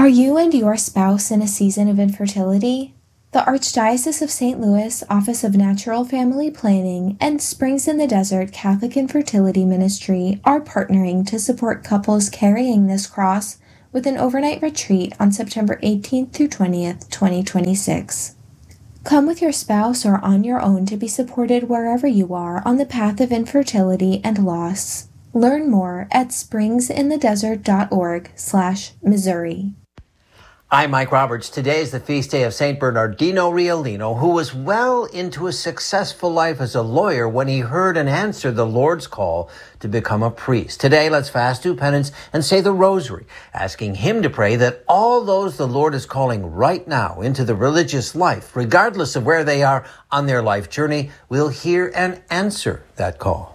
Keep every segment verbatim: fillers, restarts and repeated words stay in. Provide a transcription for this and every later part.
Are you and your spouse in a season of infertility? The Archdiocese of Saint Louis Office of Natural Family Planning and Springs in the Desert Catholic Infertility Ministry are partnering to support couples carrying this cross with an overnight retreat on September eighteenth through twentieth, twenty twenty-six. Come with your spouse or on your own to be supported wherever you are on the path of infertility and loss. Learn more at springsinthedesert.org slash Missouri. I'm Mike Roberts. Today is the feast day of Saint Bernardino Rialino, who was well into a successful life as a lawyer when he heard and answered the Lord's call to become a priest. Today, let's fast, do penance, and say the rosary, asking him to pray that all those the Lord is calling right now into the religious life, regardless of where they are on their life journey, will hear and answer that call.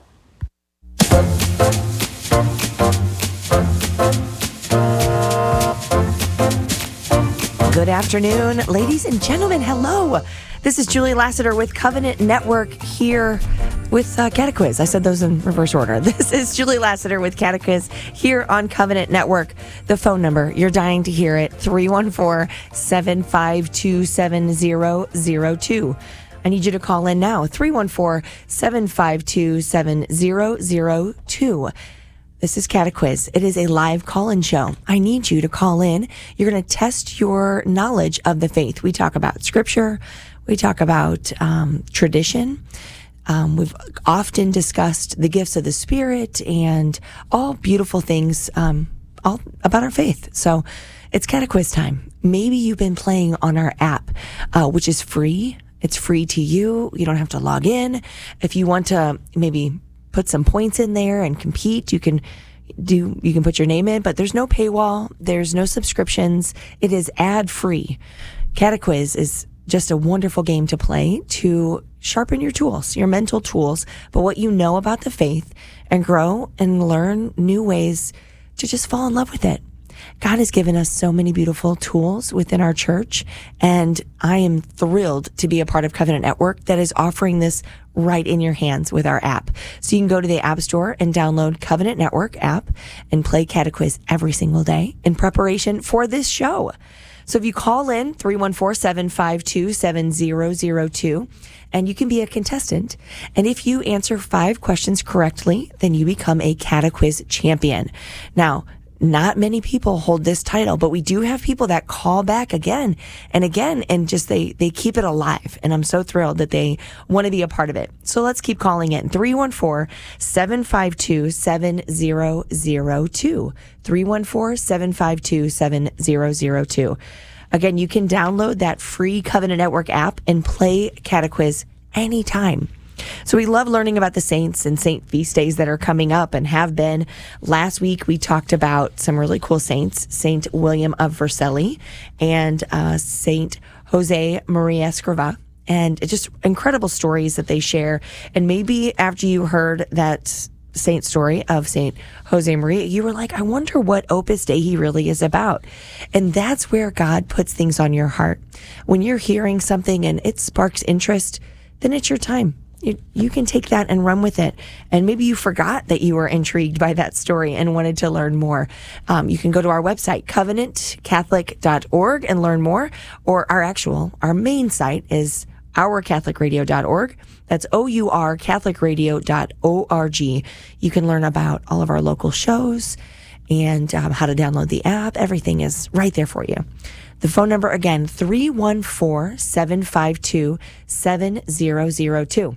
Good afternoon, ladies and gentlemen. Hello. This is Julie Lassiter with Covenant Network here with uh, Catequiz. I said those in reverse order. This is Julie Lassiter with Catequiz here on Covenant Network. The phone number, you're dying to hear it, three one four, seven five two, seven zero zero two. I need you to call in now, three one four, seven five two, seven zero zero two. This is Catequiz. It is a live call-in show. I need you to call in. You're going to test your knowledge of the faith. We talk about scripture. We talk about um, tradition. Um, we've often discussed the gifts of the Spirit and all beautiful things um, all about our faith. So it's Catequiz time. Maybe you've been playing on our app, uh, which is free. It's free to you. You don't have to log in. If you want to maybe put some points in there and compete, you can do, you can put your name in, but there's no paywall. There's no subscriptions. It is ad free. Catequiz is just a wonderful game to play to sharpen your tools, your mental tools, but what you know about the faith and grow and learn new ways to just fall in love with it. God has given us so many beautiful tools within our church, and I am thrilled to be a part of Covenant Network that is offering this right in your hands with our app. So you can go to the App Store and download Covenant Network app and play Catequiz every single day in preparation for this show. So if you call in three one four, seven five two, seven zero zero two, and you can be a contestant, and if you answer five questions correctly, then you become a Catequiz champion. Now, not many people hold this title, but we do have people that call back again and again and just they, they keep it alive. And I'm so thrilled that they want to be a part of it. So let's keep calling in three one four, seven five two, seven zero zero two. three one four, seven five two, seven zero zero two. Again, you can download that free Covenant Network app and play Catequiz anytime. So we love learning about the saints and saint feast days that are coming up and have been. Last week, we talked about some really cool saints, Saint William of Vercelli and uh, Saint Jose Maria Escriva, and just incredible stories that they share. And maybe after you heard that saint story of Saint Jose Maria, you were like, I wonder what Opus Dei really is about. And that's where God puts things on your heart. When you're hearing something and it sparks interest, then it's your time. You, you can take that and run with it. And maybe you forgot that you were intrigued by that story and wanted to learn more. Um, you can go to our website, covenant catholic dot org, and learn more. Or our actual, our main site is our catholic radio dot org. That's O U R catholic radio dot org. You can learn about all of our local shows and um, how to download the app. Everything is right there for you. The phone number again, three one four, seven five two, seven zero zero two.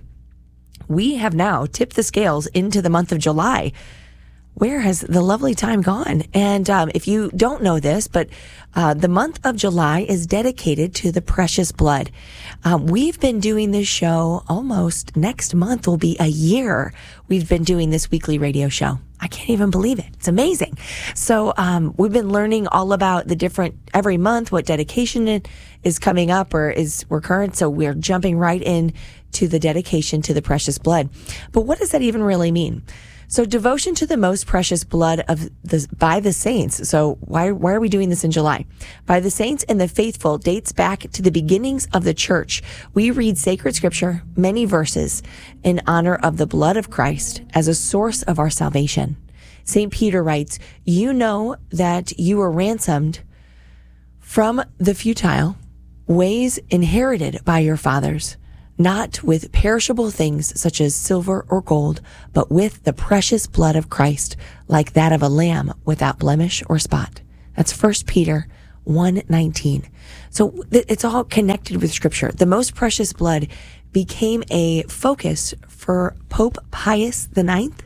We have now tipped the scales into the month of July. Where has the lovely time gone? And um, if you don't know this, but uh, the month of July is dedicated to the precious blood. Um, we've been doing this show almost next month will be a year. We've been doing this weekly radio show. I can't even believe it. It's amazing. So um, we've been learning all about the different, every month, what dedication is coming up or is recurrent. So we're jumping right in to the dedication to the precious blood. But what does that even really mean? So devotion to the most precious blood of the by the saints. So why why are we doing this in July? By the saints and the faithful dates back to the beginnings of the church. We read sacred scripture, many verses, in honor of the blood of Christ as a source of our salvation. Saint Peter writes, "You know that you were ransomed from the futile ways inherited by your fathers, not with perishable things such as silver or gold, but with the precious blood of Christ, like that of a lamb without blemish or spot. That's First Peter one nineteen. So it's all connected with Scripture. The most precious blood became a focus for Pope Pius the Ninth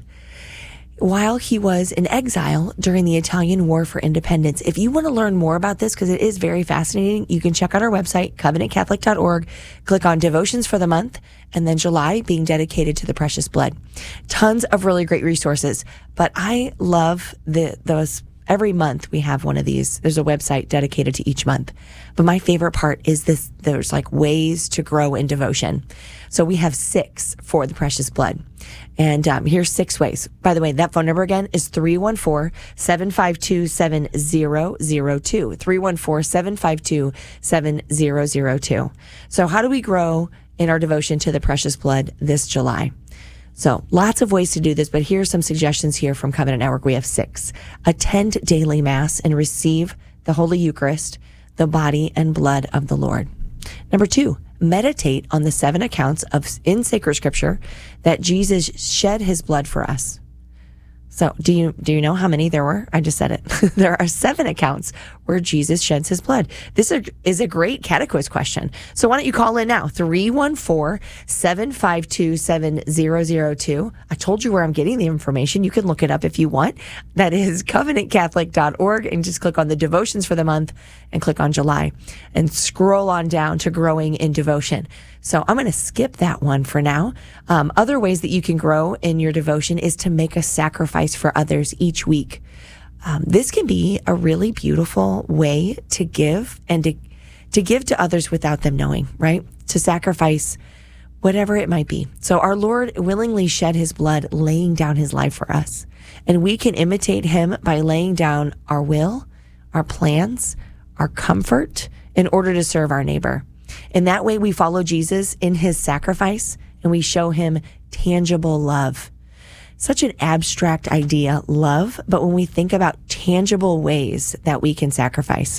while he was in exile during the Italian War for Independence. If you want to learn more about this, because it is very fascinating, you can check out our website, covenant catholic dot org, click on Devotions for the month, and then July being dedicated to the precious blood. Tons of really great resources, but I love the those. Every month we have one of these. There's a website dedicated to each month. But my favorite part is this, there's like ways to grow in devotion. So we have six for the precious blood. And um, here's six ways. By the way, that phone number again is three one four, seven five two, seven zero zero two. three one four, seven five two, seven zero zero two. So how do we grow in our devotion to the precious blood this July? So lots of ways to do this, but here's some suggestions here from Covenant Network. We have six. Attend daily Mass and receive the Holy Eucharist, the body and blood of the Lord. Number two, meditate on the seven accounts of in sacred Scripture that Jesus shed his blood for us. So do you do you know how many there were? I just said it. There are seven accounts where Jesus sheds his blood. This is a great catechist question. So why don't you call in now? three one four, seven five two, seven zero zero two. I told you where I'm getting the information. You can look it up if you want. That is covenant catholic dot org, and just click on the devotions for the month and click on July and scroll on down to growing in devotion. So I'm going to skip that one for now. Um, other ways that you can grow in your devotion is to make a sacrifice for others each week. Um, this can be a really beautiful way to give and to, to give to others without them knowing, right? To sacrifice whatever it might be. So our Lord willingly shed his blood, laying down his life for us. And we can imitate him by laying down our will, our plans, our comfort in order to serve our neighbor. In that way, we follow Jesus in his sacrifice and we show him tangible love. Such an abstract idea, love, but when we think about tangible ways that we can sacrifice,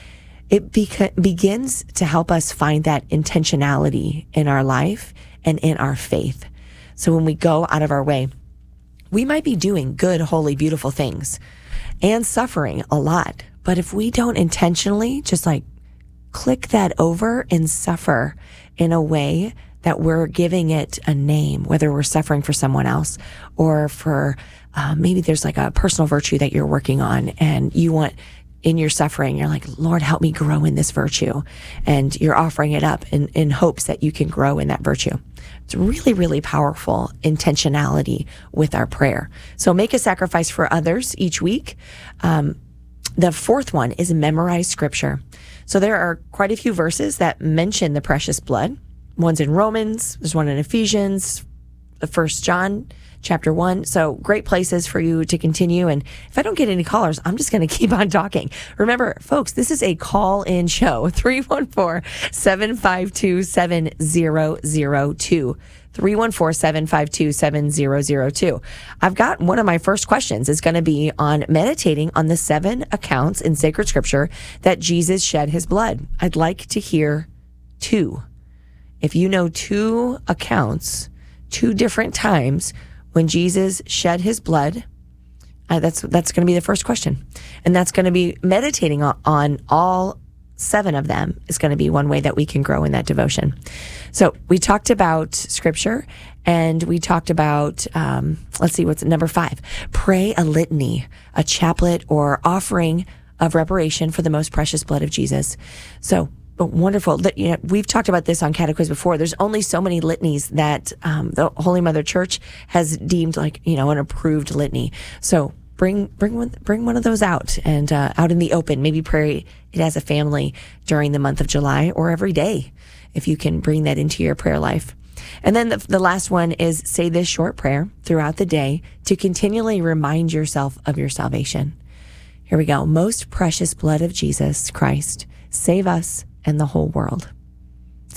it beca- begins to help us find that intentionality in our life and in our faith. So when we go out of our way, we might be doing good, holy, beautiful things and suffering a lot. But if we don't intentionally just like click that over and suffer in a way that we're giving it a name, whether we're suffering for someone else or for uh, maybe there's like a personal virtue that you're working on and you want in your suffering, you're like, Lord, help me grow in this virtue. And you're offering it up in, in hopes that you can grow in that virtue. It's really, really powerful intentionality with our prayer. So make a sacrifice for others each week. Um, the fourth one is memorize Scripture. So there are quite a few verses that mention the precious blood. One's in Romans, there's one in Ephesians, the First John chapter one. So great places for you to continue. And if I don't get any callers, I'm just going to keep on talking. Remember, folks, this is a call-in show. three one four, seven five two, seven zero zero two. three one four, seven five two, seven zero zero two. I've got one of my first questions is going to be on meditating on the seven accounts in sacred Scripture that Jesus shed his blood. I'd like to hear two. If you know two accounts, two different times when Jesus shed his blood, uh, that's that's going to be the first question. And that's going to be meditating on, on all seven of them is going to be one way that we can grow in that devotion. So we talked about Scripture and we talked about, um, let's see, what's number five? Pray a litany, a chaplet or offering of reparation for the most precious blood of Jesus. So But wonderful. You know, we've talked about this on Catequiz before. There's only so many litanies that um, the Holy Mother Church has deemed like, you know, an approved litany. So bring bring one bring one of those out and uh, out in the open. Maybe pray it as a family during the month of July or every day, if you can bring that into your prayer life. And then the, the last one is say this short prayer throughout the day to continually remind yourself of your salvation. Here we go. Most precious blood of Jesus Christ, save us and the whole world.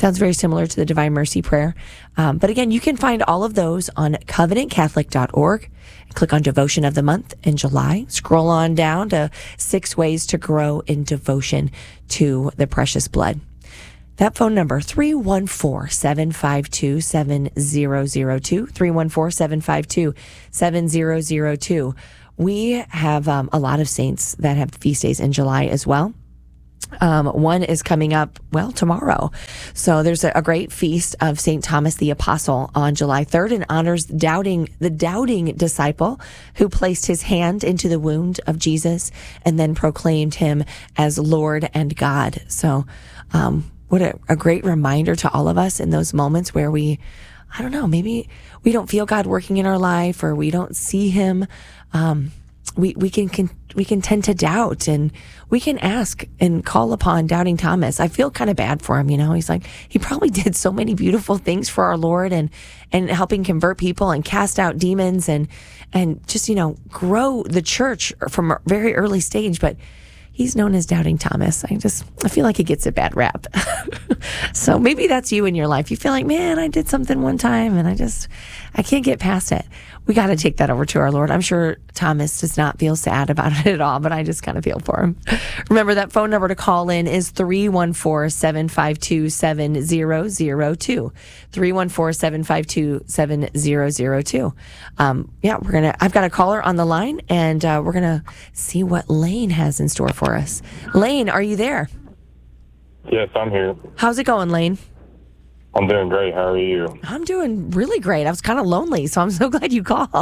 Sounds very similar to the Divine Mercy Prayer. Um, but again, you can find all of those on covenant catholic dot org. Click on Devotion of the Month in July. Scroll on down to six ways to grow in devotion to the precious blood. That phone number, three one four, seven five two, seven zero zero two, three one four, seven five two, seven zero zero two. We have um, a lot of saints that have feast days in July as well. Um, one is coming up, well, tomorrow. So there's a, a great feast of Saint Thomas the Apostle on July third, and honors doubting the doubting disciple who placed his hand into the wound of Jesus and then proclaimed him as Lord and God. So um, what a, a great reminder to all of us in those moments where we, I don't know, maybe we don't feel God working in our life, or we don't see him. Um, we, we can, can, we can tend to doubt, and we can ask and call upon doubting Thomas. I feel kind of bad for him. You know, he's like, he probably did so many beautiful things for our Lord, and, and helping convert people and cast out demons and, and just, you know, grow the church from a very early stage. But he's known as doubting Thomas. I just, I feel like he gets a bad rap. So maybe that's you in your life. You feel like, man, I did something one time and I just, I can't get past it. We got to take that over to our Lord. I'm sure Thomas does not feel sad about it at all, but I just kind of feel for him. Remember, that phone number to call in is three one four, seven five two, seven zero zero two. three one four, seven five two, seven zero zero two. Um, yeah, we're going to, I've got a caller on the line, and uh, we're going to see what Lane has in store for us. Lane, are you there? Yes, I'm here. How's it going, Lane? I'm doing great. How are you? I'm doing really great. I was kind of lonely, so I'm so glad you called.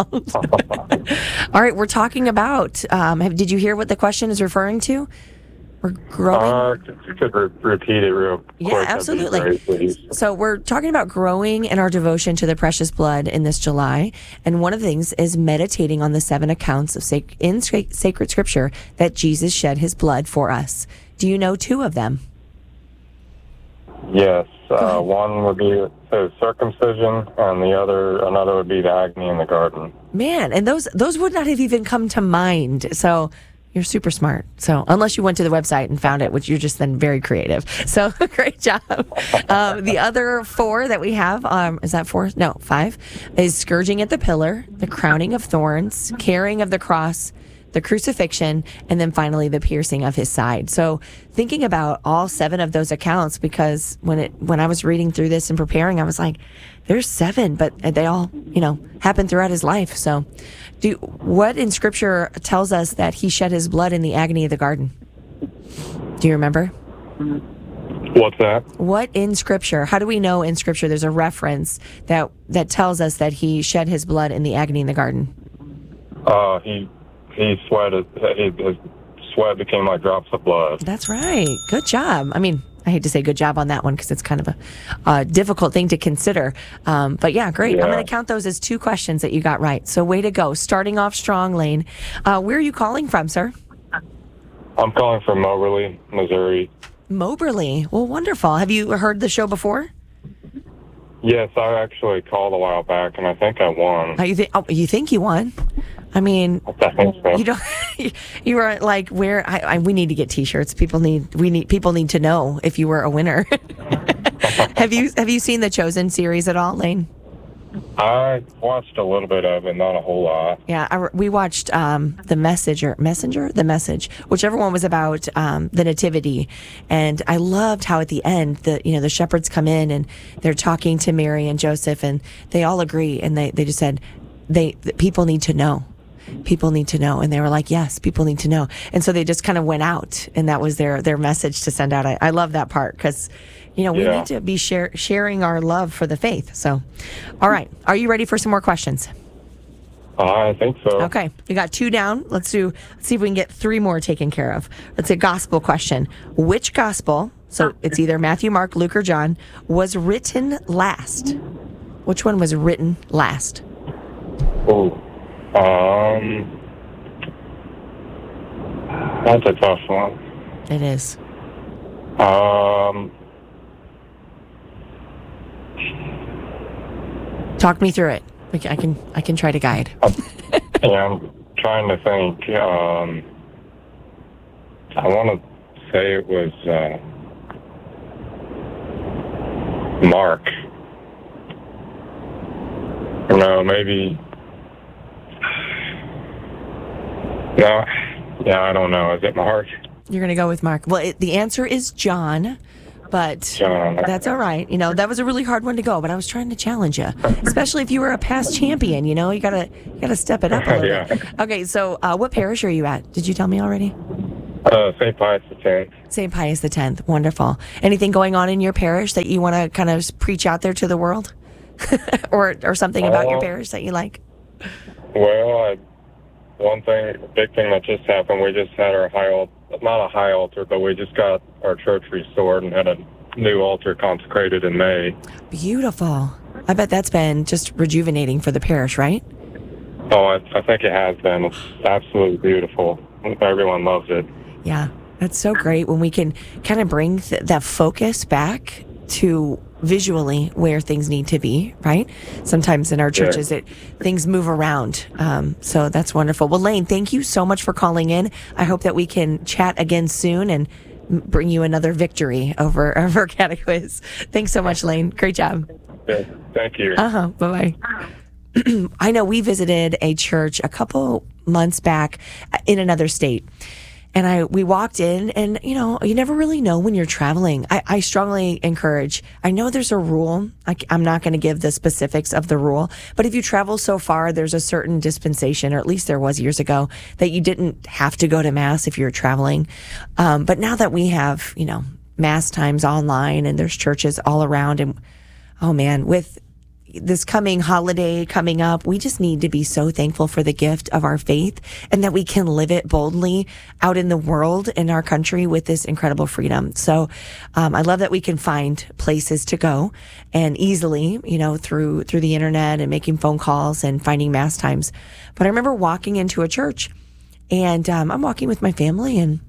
All right, we're talking about, um, have, did you hear what the question is referring to? We're growing. Uh, if you could re- repeat it real quick. Yeah, absolutely. That'd be great, please. So we're talking about growing in our devotion to the precious blood in this July. And one of the things is meditating on the seven accounts of sac- in sc- sacred scripture that Jesus shed his blood for us. Do you know two of them? Yes. Uh, one would be the circumcision, and the other, another would be the agony in the garden. Man, and those those would not have even come to mind. So you're super smart. So unless you went to the website and found it, which you're just then very creative. So great job. Um, the other four that we have, um, is that four? No, five, is scourging at the pillar, the crowning of thorns, carrying of the cross, the crucifixion, and then finally the piercing of his side. So thinking about all seven of those accounts, because when it when I was reading through this and preparing, I was like, there's seven, but they all, you know, happen throughout his life. So do what in scripture tells us that he shed his blood in the agony of the garden? Do you remember? What's that? What in scripture, how do we know in scripture there's a reference that that tells us that he shed his blood in the agony in the garden? Uh, he he sweated. His, his sweat became like drops of blood. That's right. Good job. I mean, I hate to say good job on that one because it's kind of a uh, difficult thing to consider. Um, but yeah, great. Yeah. I'm going to count those as two questions that you got right. So way to go. Starting off strong, Lane. Uh, where are you calling from, sir? I'm calling from Moberly, Missouri. Moberly. Well, wonderful. Have you heard the show before? Yes, I actually called a while back, and I think I won. Oh, you, th- oh, you think you won? I mean, I think so. you don't. You were like, where? I, I, we need to get T-shirts. People need. We need. People need to know if you were a winner. have you Have you seen the Chosen series at all, Lane? I watched a little bit of it, not a whole lot. Yeah, I, we watched um, the Messenger, Messenger, the Message, whichever one was about um, the Nativity, and I loved how at the end, the you know the shepherds come in and they're talking to Mary and Joseph, and they all agree, and they they just said, they people need to know. People need to know. And they were like, yes, people need to know. And so they just kind of went out, and that was their, their message to send out. I, I love that part because, you know, we Yeah. need to be share, sharing our love for the faith. So, all right. Are you ready for some more questions? I think so. Okay. You got two down. Let's do, let's see if we can get three more taken care of. Let's a gospel question. Which gospel, so it's either Matthew, Mark, Luke, or John, was written last? Which one was written last? Ooh. Um, that's a tough one. It is. Um, Talk me through it. We can- I can I can try to guide. yeah, I'm trying to think. Um, I want to say it was. Uh, Mark. No, maybe. No, yeah, I don't know. Is it Mark? You're going to go with Mark. Well, it, the answer is John, but John. That's all right. You know, that was a really hard one to go, but I was trying to challenge you, especially if you were a past champion. You know, you gotta you gotta step it up a little Yeah. bit. Okay, so uh, what parish are you at? Did you tell me already? Uh, Saint Pius the tenth. Saint Pius the tenth. Wonderful. Anything going on in your parish that you want to kind of preach out there to the world, or or something about your Uh, parish that you like? Well, I, one thing, big thing that just happened, we just had our high altar, not a high altar, but we just got our church restored and had a new altar consecrated in May. Beautiful. I bet that's been just rejuvenating for the parish, right? Oh, I, I think it has been. It's absolutely beautiful. Everyone loves it. Yeah, that's so great when we can kind of bring th- that focus back to visually where things need to be, right? Sometimes in our churches, Yeah. it things move around. Um, so that's wonderful. Well, Lane, thank you so much for calling in. I hope that we can chat again soon and m- bring you another victory over, over Cataquiz. Thanks so much, Lane. Great job. Yeah, thank you. Uh-huh. Bye-bye. I know we visited a church a couple months back in another state. And I, we walked in and, you know, you never really know when you're traveling. I, I strongly encourage, I know there's a rule. I, I'm not going to give the specifics of the rule, but if you travel so far, there's a certain dispensation, or at least there was years ago, that you didn't have to go to mass if you're traveling. Um, but now that we have, you know, mass times online and there's churches all around, and oh man, with this coming holiday coming up, we just need to be so thankful for the gift of our faith and that we can live it boldly out in the world, in our country, with this incredible freedom. So um, I love that we can find places to go and easily, you know, through through the internet and making phone calls and finding mass times. But I remember walking into a church, and um, I'm walking with my family, and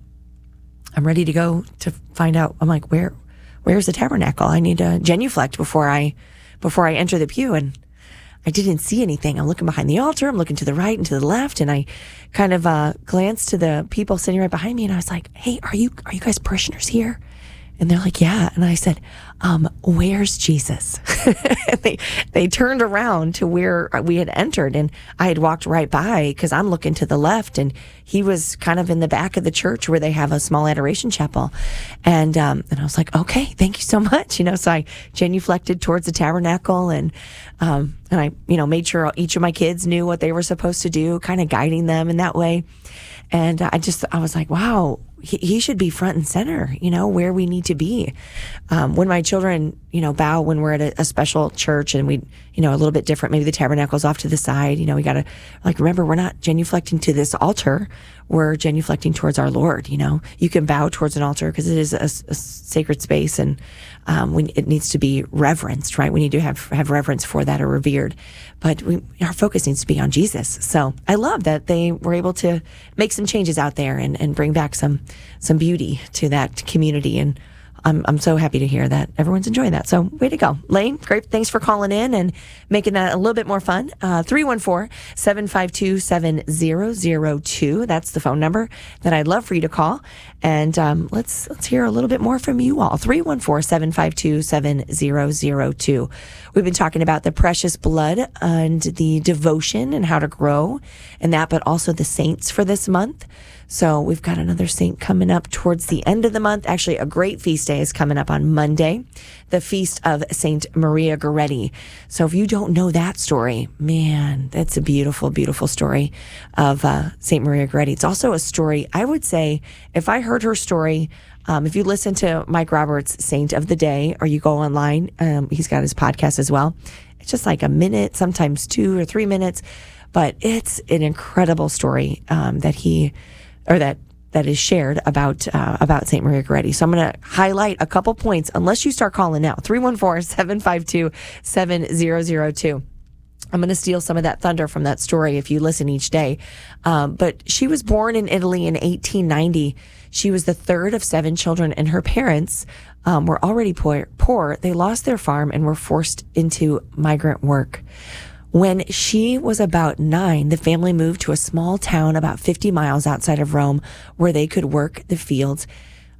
I'm ready to go to find out. I'm like, where, where's the tabernacle? I need to genuflect before I before I enter the pew, and I didn't see anything. I'm looking behind the altar. I'm looking to the right and to the left, and I kind of uh, glanced to the people sitting right behind me, and I was like, "Hey, are you are you guys parishioners here?" And they're like, "Yeah." And I said, um, "Where's Jesus?" And they they turned around to where we had entered, and I had walked right by because I'm looking to the left, and he was kind of in the back of the church where they have a small adoration chapel. And um, and I was like, "Okay, thank you so much." You know, so I genuflected towards the tabernacle, and um, and I you know made sure each of my kids knew what they were supposed to do, kind of guiding them in that way. And I just I was like, wow. He, he should be front and center, you know, where we need to be. Um, when my children, you know, bow when we're at a, a special church and we, you know, a little bit different, maybe the tabernacle's off to the side, you know, we got to, like, remember, we're not genuflecting to this altar. We're genuflecting towards our Lord, you know. You can bow towards an altar because it is a, a sacred space, and um, we, it needs to be reverenced, right? We need to have, have reverence for that, or revered. But we, our focus needs to be on Jesus. So I love that they were able to make some changes out there and, and bring back some some beauty to that community. And I'm I'm so happy to hear that everyone's enjoying that. So way to go. Lane, great. Thanks for calling in and making that a little bit more fun. Uh, three one four, seven five two, seven zero zero two. That's the phone number that I'd love for you to call. And um, let's let's hear a little bit more from you all. three one four, seven five two, seven zero zero two. We've been talking about the precious blood and the devotion and how to grow in that, but also the saints for this month. So we've got another saint coming up towards the end of the month. Actually, a great feast day is coming up on Monday, the feast of Saint Maria Goretti. So if you don't know that story, man, that's a beautiful, beautiful story of uh, Saint Maria Goretti. It's also a story, I would say, if I heard her story, um, if you listen to Mike Roberts' Saint of the Day, or you go online, um, he's got his podcast as well. It's just like a minute, sometimes two or three minutes, but it's an incredible story um, that he... or that that is shared about uh, about Saint Maria Goretti. So I'm going to highlight a couple points, unless you start calling now. three one four, seven five two, seven zero zero two. I'm going to steal some of that thunder from that story if you listen each day. Um, but she was born in Italy in eighteen ninety. She was the third of seven children, and her parents um, were already poor, poor. They lost their farm and were forced into migrant work. When she was about nine, the family moved to a small town about fifty miles outside of Rome, where they could work the fields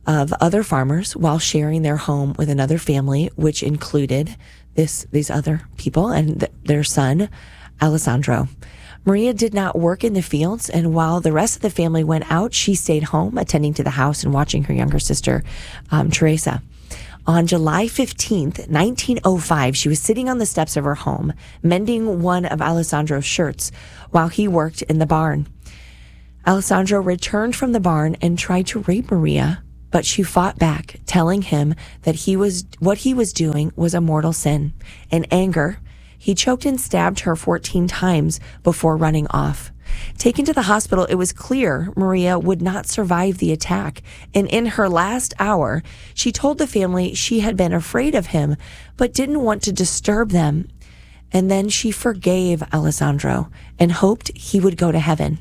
of other farmers while sharing their home with another family, which included this these other people and th- their son, Alessandro. Maria did not work in the fields, and while the rest of the family went out, she stayed home, attending to the house and watching her younger sister, um, Teresa. On July fifteenth, nineteen oh five, she was sitting on the steps of her home, mending one of Alessandro's shirts while he worked in the barn. Alessandro returned from the barn and tried to rape Maria, but she fought back, telling him that he was what he was doing was a mortal sin. In anger, he choked and stabbed her fourteen times before running off. Taken to the hospital, it was clear Maria would not survive the attack. And in her last hour, she told the family she had been afraid of him, but didn't want to disturb them. And then she forgave Alessandro and hoped he would go to heaven.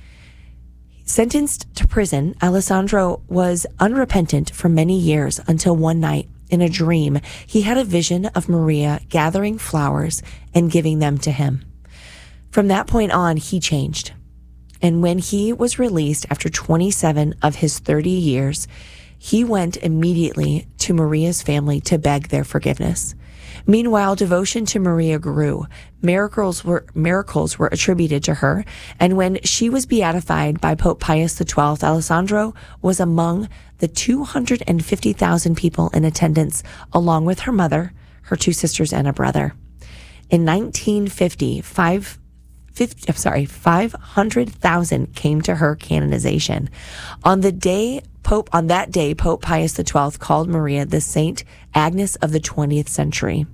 Sentenced to prison, Alessandro was unrepentant for many years until one night, in a dream, he had a vision of Maria gathering flowers and giving them to him. From that point on, he changed. And when he was released after twenty-seven of his thirty years, he went immediately to Maria's family to beg their forgiveness. Meanwhile, devotion to Maria grew. Miracles were miracles were attributed to her, and when she was beatified by Pope Pius the twelfth, Alessandro was among the two hundred fifty thousand people in attendance, along with her mother, her two sisters, and a brother. In nineteen fifty, five, fifty, I'm sorry, five hundred thousand came to her canonization. On the day Pope on that day, Pope Pius the twelfth called Maria the Saint Agnes of the twentieth century.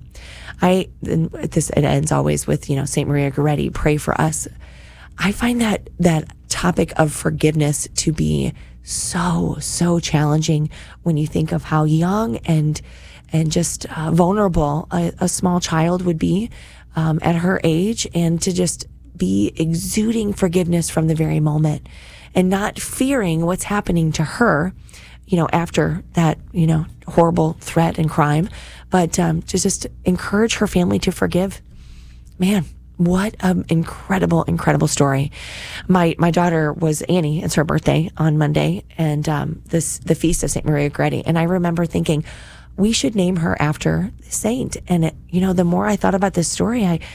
I and this it ends always with, you know, Saint Maria Goretti, pray for us. I find that that topic of forgiveness to be so so challenging when you think of how young and and just uh, vulnerable a, a small child would be um, at her age, and to just be exuding forgiveness from the very moment and not fearing what's happening to her, you know, after that, you know, horrible threat and crime, but um, to just encourage her family to forgive. Man, what an incredible, incredible story. My my daughter was Annie. It's her birthday on Monday, and um, this the feast of Saint Maria Goretti. And I remember thinking, we should name her after the saint. And it, you know, the more I thought about this story, I,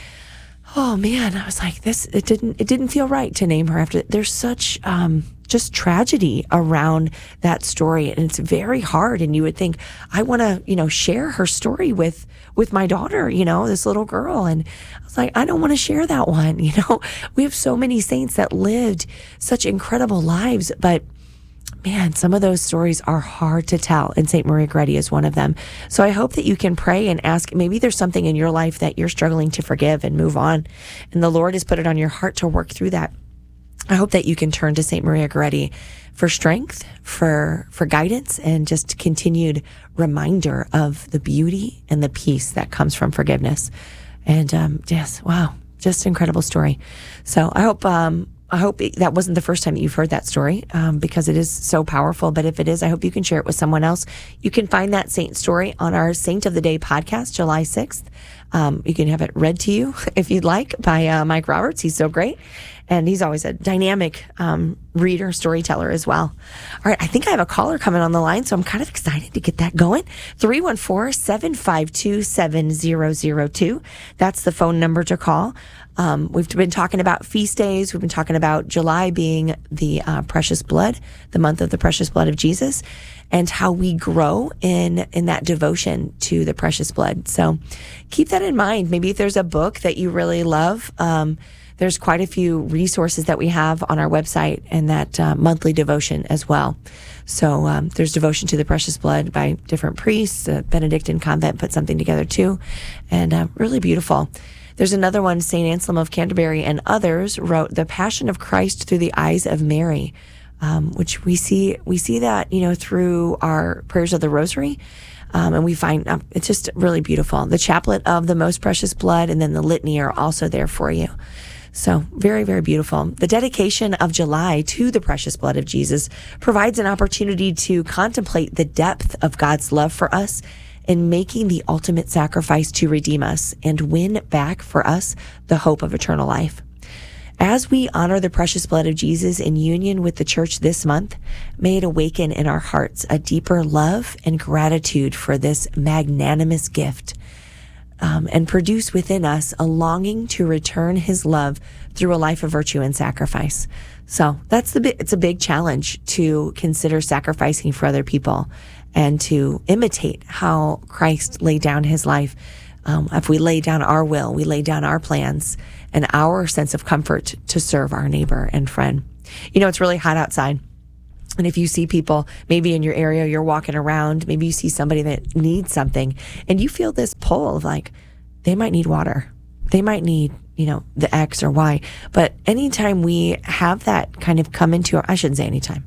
oh man, I was like, this. It didn't it didn't feel right to name her after. There's such um, just tragedy around that story, and it's very hard. And you would think, I want to, you know, share her story with with my daughter, you know, this little girl. And I was like, I don't want to share that one. You know, we have so many saints that lived such incredible lives, but man, some of those stories are hard to tell, and Saint Maria Goretti is one of them. So I hope that you can pray and ask, maybe there's something in your life that you're struggling to forgive and move on, and the Lord has put it on your heart to work through that. I hope that you can turn to Saint Maria Goretti for strength, for for guidance, and just continued reminder of the beauty and the peace that comes from forgiveness. And um, yes, wow, just incredible story. So I hope um, I hope it, that wasn't the first time that you've heard that story, um, because it is so powerful. But if it is, I hope you can share it with someone else. You can find that saint story on our Saint of the Day podcast, July sixth. Um, you can have it read to you if you'd like by uh, Mike Roberts. He's so great. And he's always a dynamic um, reader, storyteller as well. All right, I think I have a caller coming on the line, so I'm kind of excited to get that going. three one four, seven five two, seven zero zero two. That's the phone number to call. Um, we've been talking about feast days. We've been talking about July being the uh, precious blood, the month of the precious blood of Jesus, and how we grow in in that devotion to the precious blood. So keep that in mind. Maybe if there's a book that you really love, um, there's quite a few resources that we have on our website, and that uh, monthly devotion as well. So um, there's Devotion to the Precious Blood by different priests. The Benedictine convent put something together too, and uh, really beautiful. There's another one, Saint Anselm of Canterbury and others wrote The Passion of Christ Through the Eyes of Mary, um, which we see we see that, you know, through our prayers of the Rosary. Um, and we find um, it's just really beautiful. The Chaplet of the Most Precious Blood and then the Litany are also there for you. So very, very beautiful. The dedication of July to the precious blood of Jesus provides an opportunity to contemplate the depth of God's love for us in making the ultimate sacrifice to redeem us and win back for us the hope of eternal life. As we honor the precious blood of Jesus in union with the church this month, may it awaken in our hearts a deeper love and gratitude for this magnanimous gift, um, and produce within us a longing to return his love through a life of virtue and sacrifice. So that's the bit, it's a big challenge to consider sacrificing for other people and to imitate how Christ laid down his life. Um, if we lay down our will, we lay down our plans and our sense of comfort to serve our neighbor and friend. You know, it's really hot outside. And if you see people, maybe in your area, you're walking around, maybe you see somebody that needs something and you feel this pull of like, they might need water. They might need, you know, the X or Y. But anytime we have that kind of come into our, I shouldn't say anytime.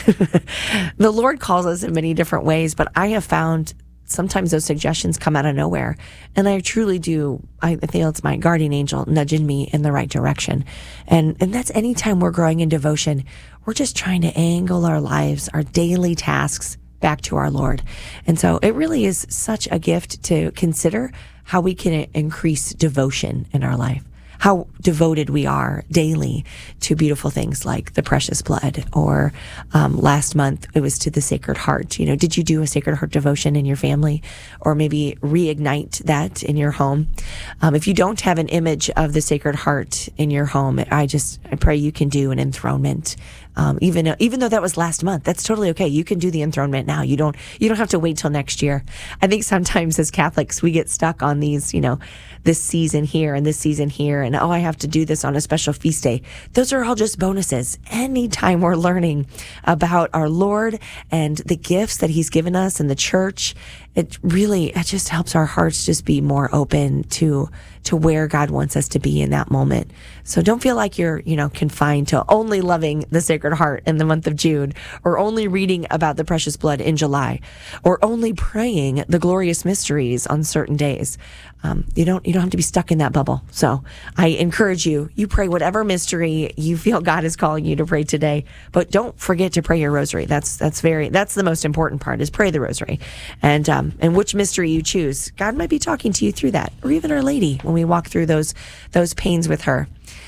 The Lord calls us in many different ways, but I have found sometimes those suggestions come out of nowhere. And I truly do, I feel it's my guardian angel nudging me in the right direction. And and that's anytime we're growing in devotion, we're just trying to angle our lives, our daily tasks back to our Lord. And so it really is such a gift to consider how we can increase devotion in our life. How devoted we are daily to beautiful things like the precious blood, or um, last month it was to the Sacred Heart. You know, did you do a Sacred Heart devotion in your family, or maybe reignite that in your home? Um, if you don't have an image of the Sacred Heart in your home, I just I pray you can do an enthronement. Um, even even though that was last month, that's totally okay. You can do the enthronement now. You don't you don't have to wait till next year. I think sometimes as Catholics we get stuck on these, you know, this season here and this season here, and oh, I have to do this on a special feast day. Those are all just bonuses. Anytime we're learning about our Lord and the gifts that He's given us in the church, it really it just helps our hearts just be more open to to where God wants us to be in that moment. So don't feel like you're, you know, confined to only loving the Sacred Heart in the month of June, or only reading about the precious blood in July, or only praying the glorious mysteries on certain days. Um, you don't, you don't have to be stuck in that bubble. So I encourage you, you pray whatever mystery you feel God is calling you to pray today, but don't forget to pray your rosary. That's, that's very, that's the most important part, is pray the rosary. And, um, and which mystery you choose, God might be talking to you through that, or even Our Lady when we walk through those, those pains with her.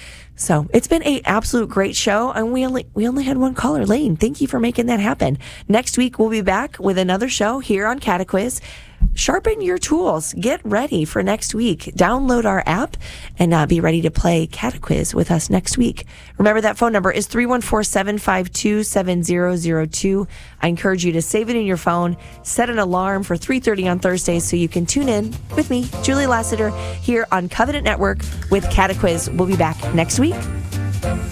So it's been an absolute great show, and we only we only had one caller. Lane, thank you for making that happen. Next week, we'll be back with another show here on Catequiz. Sharpen your tools. Get ready for next week. Download our app and uh, be ready to play Catequiz with us next week. Remember, that phone number is three one four, seven five two, seven zero zero two. I encourage you to save it in your phone. Set an alarm for three thirty on Thursdays so you can tune in with me, Julie Lassiter, here on Covenant Network with Catequiz. We'll be back next week.